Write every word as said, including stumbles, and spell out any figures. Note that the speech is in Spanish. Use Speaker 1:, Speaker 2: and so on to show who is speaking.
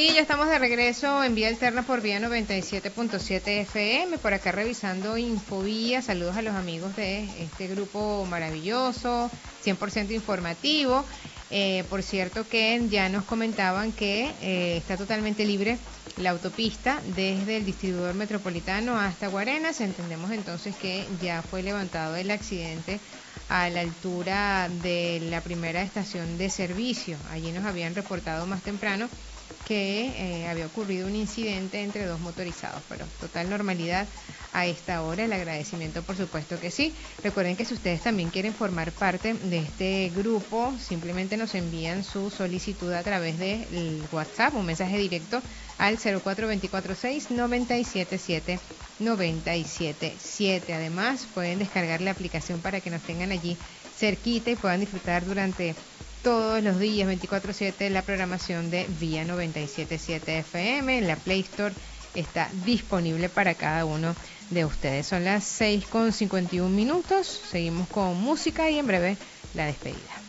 Speaker 1: Sí, ya estamos de regreso en Vía Alterna por Vía noventa y siete punto siete F M, por acá revisando Infovía. Saludos a los amigos de este grupo maravilloso, cien por ciento informativo. Eh, por cierto que ya nos comentaban que eh, está totalmente libre la autopista desde el distribuidor metropolitano hasta Guarenas. Entendemos entonces que ya fue levantado el accidente a la altura de la primera estación de servicio. Allí nos habían reportado más temprano que eh, había ocurrido un incidente entre dos motorizados, pero total normalidad a esta hora. El agradecimiento, por supuesto que sí. Recuerden que si ustedes también quieren formar parte de este grupo, simplemente nos envían su solicitud a través del WhatsApp, un mensaje directo al cero cuatro dos cuatro seis, nueve siete siete, nueve siete siete. Además, pueden descargar la aplicación para que nos tengan allí cerquita y puedan disfrutar durante todos los días, veinticuatro siete, la programación de Vía noventa y siete punto siete F M. En la Play Store está disponible para cada uno de ustedes. Son las seis con cincuenta y un minutos. Seguimos con música y en breve la despedida.